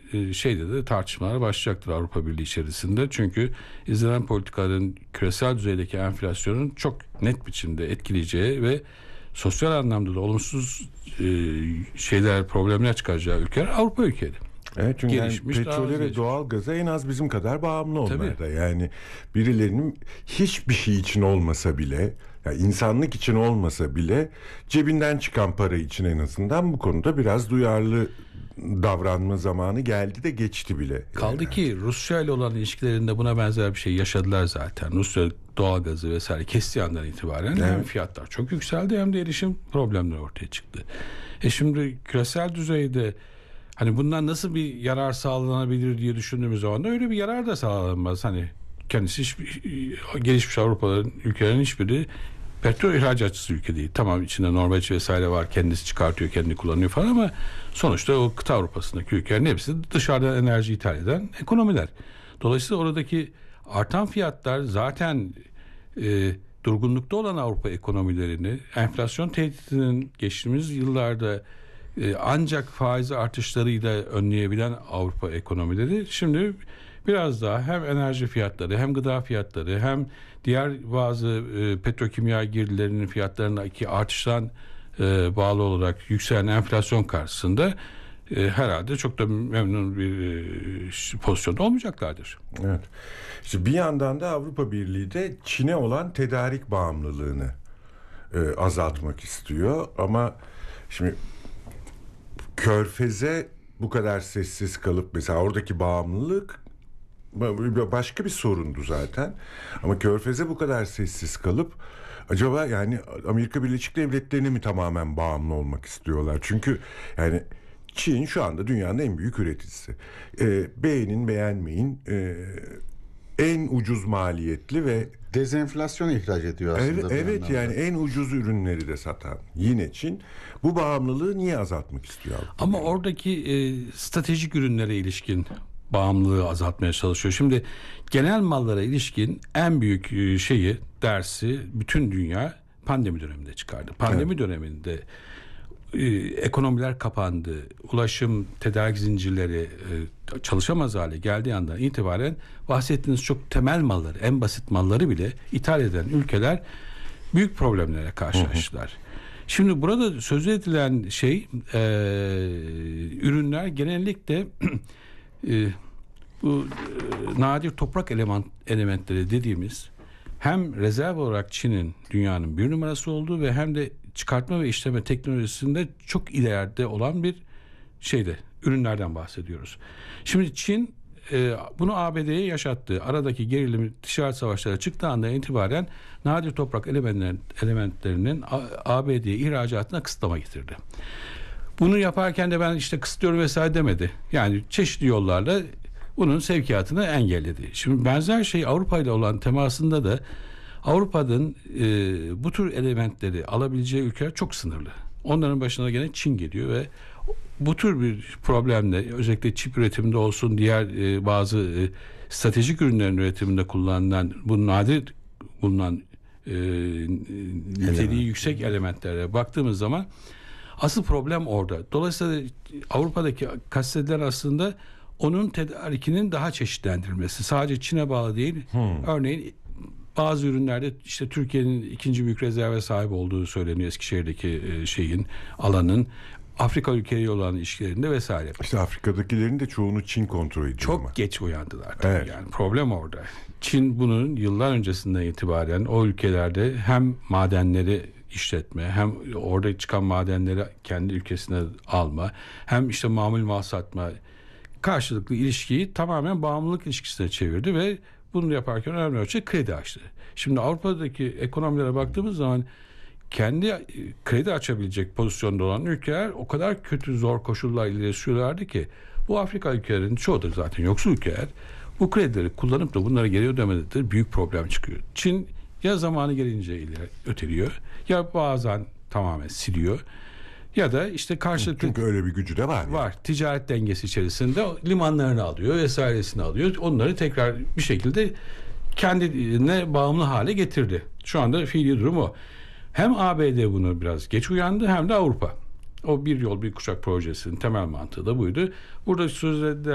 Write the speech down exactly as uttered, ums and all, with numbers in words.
e, şeyde de tartışmalar başlayacaktır Avrupa Birliği içerisinde. Çünkü izlenen politikaların küresel düzeydeki enflasyonun çok net biçimde etkileyeceği ve sosyal anlamda da olumsuz e, şeyler, problemler çıkaracağı ülkeler Avrupa ülkeleri. Evet, çünkü yani Gelişmiş, petrole ve doğal gaza en az bizim kadar bağımlı onlar Tabii. da. Yani birilerinin hiçbir şey için olmasa bile, yani insanlık için olmasa bile cebinden çıkan para için en azından bu konuda biraz duyarlı davranma zamanı geldi de geçti bile. Kaldı yani. ki Rusya ile olan ilişkilerinde buna benzer bir şey yaşadılar zaten. Rusya doğalgazı vesaire kestiği andan itibaren Evet. hem fiyatlar çok yükseldi hem de erişim problemleri ortaya çıktı. E şimdi küresel düzeyde hani bundan nasıl bir yarar sağlanabilir diye düşündüğümüz zaman da öyle bir yarar da sağlanmaz. Hani kendisi hiçbir, gelişmiş Avrupaların ülkelerin hiçbiri petrol ihracatçısı ülke değil. Tamam, içinde Norveç vesaire var, kendisi çıkartıyor, kendi kullanıyor falan ama sonuçta o kıta Avrupa'sındaki ülkelerin hepsi dışarıdan enerji ithal eden ekonomiler. Dolayısıyla oradaki artan fiyatlar zaten e, durgunlukta olan Avrupa ekonomilerini, enflasyon tehditinin geçtiğimiz yıllarda e, ancak faiz artışlarıyla önleyebilen Avrupa ekonomileri şimdi biraz daha hem enerji fiyatları hem gıda fiyatları hem diğer bazı e, petrokimya girdilerinin fiyatlarındaki artıştan e, bağlı olarak yükselen enflasyon karşısında e, herhalde çok da memnun bir e, pozisyonda olmayacaklardır. Evet. İşte bir yandan da Avrupa Birliği de Çin'e olan tedarik bağımlılığını e, azaltmak istiyor ama şimdi Körfez'e bu kadar sessiz kalıp mesela oradaki bağımlılık başka bir sorundu zaten. Ama Körfez'e bu kadar sessiz kalıp acaba yani Amerika Birleşik Devletleri'ne mi tamamen bağımlı olmak istiyorlar? Çünkü yani Çin şu anda dünyanın en büyük üreticisi. Ee, beğenin beğenmeyin ee, en ucuz maliyetli ve dezenflasyon ihraç ediyor aslında. Evet, evet yani en ucuz ürünleri de satan yine Çin. Bu bağımlılığı niye azaltmak istiyor? Ama oradaki e, stratejik ürünlere ilişkin bağımlılığı azaltmaya çalışıyor. Şimdi genel mallara ilişkin en büyük e, şeyi, dersi bütün dünya pandemi döneminde çıkardı. Pandemi evet. döneminde e, ekonomiler kapandı. Ulaşım, tedarik zincirleri e, çalışamaz hale geldiği andan itibaren bahsettiğiniz çok temel malları, en basit malları bile ithal eden ülkeler büyük problemlere karşılaştılar. Hı hı. Şimdi burada söz edilen şey e, ürünler genellikle e, bu e, nadir toprak element, elementleri dediğimiz hem rezerv olarak Çin'in dünyanın bir numarası olduğu ve hem de çıkartma ve işleme teknolojisinde çok ileride olan bir şeyde ürünlerden bahsediyoruz. Şimdi Çin e, bunu A B D'ye yaşattı. Aradaki gerilim ticaret savaşları çıktığı andan itibaren nadir toprak elementlerin, elementlerinin A B D'ye ihracatına kısıtlama getirdi. Bunu yaparken de ben işte kısıtlıyorum vesaire demedi. Yani çeşitli yollarla bunun sevkiyatını engelledi. Şimdi benzer şey Avrupa ile olan temasında da Avrupa'nın e, bu tür elementleri alabileceği ülkeler çok sınırlı. Onların başına gene Çin geliyor ve bu tür bir problemle özellikle çip üretiminde olsun diğer e, bazı e, stratejik ürünlerin üretiminde kullanılan bu nadir bulunan e, niteliği yüksek elementlere baktığımız zaman asıl problem orada. Dolayısıyla Avrupa'daki kastedilen aslında onun tedarikinin daha çeşitlendirilmesi. Sadece Çin'e bağlı değil. Hmm. Örneğin bazı ürünlerde işte Türkiye'nin ikinci büyük rezerve sahip olduğu söyleniyor Eskişehir'deki şeyin, alanın. Afrika ülkeleri olan ilişkilerinde vesaire. İşte Afrika'dakilerin de çoğunu Çin kontrol ediyor. Çok ama. geç uyandılar. Tabii Evet. Yani problem orada. Çin bunun yıllar öncesinden itibaren o ülkelerde hem madenleri işletme, hem orada çıkan madenleri kendi ülkesine alma, hem işte mamul mal satma, karşılıklı ilişkiyi tamamen bağımlılık ilişkisine çevirdi ve bunu yaparken önemli ölçüde kredi açtı. Şimdi Avrupa'daki ekonomilere baktığımız zaman kendi kredi açabilecek pozisyonda olan ülkeler o kadar kötü zor koşullar ile yaşıyorlardı ki bu Afrika ülkelerinin çoğu da zaten yoksul ülkeler bu kredileri kullanıp da bunlara geri ödemede büyük problem çıkıyor. Çin ya zamanı gelince ileri öteliyor ya bazen tamamen siliyor ya da işte karşılıklı... Çünkü öyle bir gücü de var. Var. Yani. Ticaret dengesi içerisinde limanlarını alıyor vesairesini alıyor. Onları tekrar bir şekilde kendine bağımlı hale getirdi. Şu anda fiili durum o. Hem A B D bunu biraz geç uyandı hem de Avrupa. O bir yol bir kuşak projesinin temel mantığı da buydu. Burada söz edilen